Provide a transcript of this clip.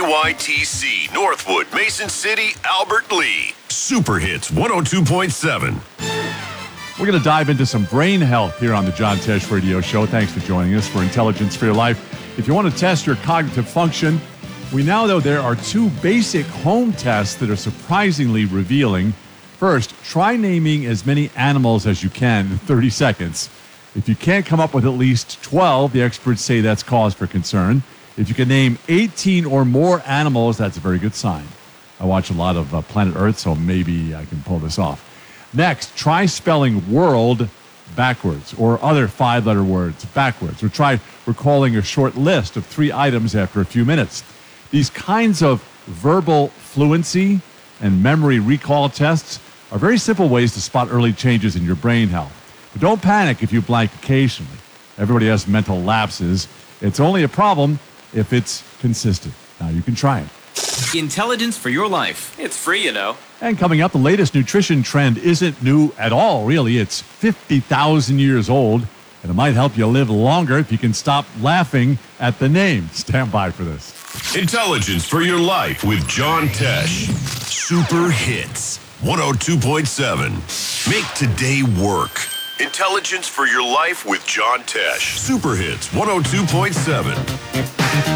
KYTC, Northwood, Mason City, Albert Lee. Super Hits 102.7. We're going to dive into some brain health here on the John Tesh Radio Show. Thanks for joining us for Intelligence for Your Life. If you want to test your cognitive function, we now know there are two basic home tests that are surprisingly revealing. First, try naming as many animals as you can in 30 seconds. If you can't come up with at least 12, the experts say that's cause for concern. If you can name 18 or more animals, that's a very good sign. I watch a lot of Planet Earth, so maybe I can pull this off. Next, try spelling world backwards or other five-letter words backwards, or try recalling a short list of 3 items after a few minutes. These kinds of verbal fluency and memory recall tests are very simple ways to spot early changes in your brain health. But don't panic if you blank occasionally. Everybody has mental lapses. It's only a problem if it's consistent. Now you can try it. Intelligence for Your Life. It's free, you know. And coming up, the latest nutrition trend isn't new at all, really. It's 50,000 years old, and it might help you live longer if you can stop laughing at the name. Stand by for this. Intelligence for Your Life with John Tesh. Super Hits 102.7. Make today work. Intelligence for Your Life with John Tesh. Super Hits 102.7.